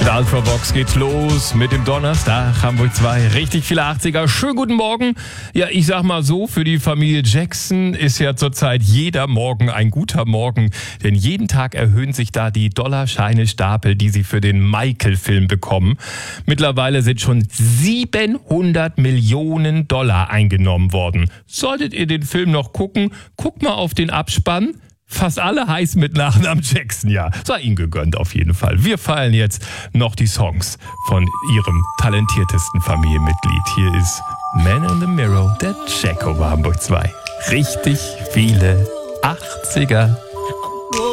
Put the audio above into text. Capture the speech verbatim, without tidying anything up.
der Ultravox geht's los mit dem Donnerstag, Hamburg zwei, richtig viele achtziger. Schönen guten Morgen. Ja, ich sag mal so, für die Familie Jackson ist ja zurzeit jeder Morgen ein guter Morgen, denn jeden Tag erhöhen sich da die Dollarscheine-Stapel, die sie für den Michael-Film bekommen. Mittlerweile sind schon siebenhundert Millionen Dollar eingenommen worden. Solltet ihr den Film noch gucken, guckt mal auf den Abspann. Fast alle heißen mit Nachnamen Jackson, ja. Sei ihnen gegönnt auf jeden Fall. Wir feiern jetzt noch die Songs von ihrem talentiertesten Familienmitglied. Hier ist Man in the Mirror, der Jacko bei Hamburg zwei. Richtig viele achtziger.